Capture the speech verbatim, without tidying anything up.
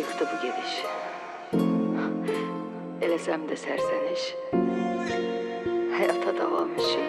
yıktı bu gidiş. Elesem de serseniş. Hayata davamı şey.